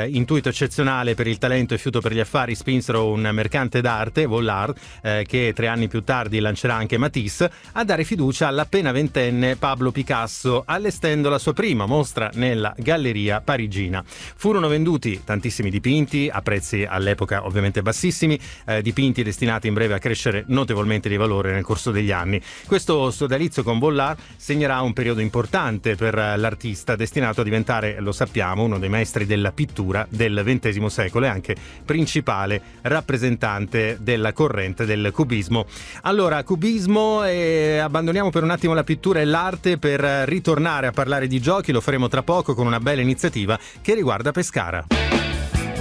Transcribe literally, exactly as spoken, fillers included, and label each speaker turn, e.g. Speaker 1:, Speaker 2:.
Speaker 1: eh, intuito eccezionale per il talento e fiuto per gli affari spinsero un mercante d'arte, Vollard, eh, che tre anni più tardi lancerà anche Matisse, a dare fiducia all'appena ventenne Pablo Picasso, allestendo la sua prima mostra nella Galleria Parigina. Furono venduti tantissimi dipinti a prezzi all'epoca ovviamente bassissimi, eh, dipinti destinati in breve a crescere notevolmente di valore nel corso degli anni. Questo sodalizio con Vollard segnerà un periodo importante per l'artista, destinato a diventare, lo sappiamo, uno dei maestri della pittura del ventesimo secolo e anche principale rappresentante della corrente del cubismo. Allora, cubismo, e abbandoniamo per un attimo la pittura e l'arte per ritornare a parlare di giochi. Lo faremo tra poco con una bella iniziativa che riguarda Pescara.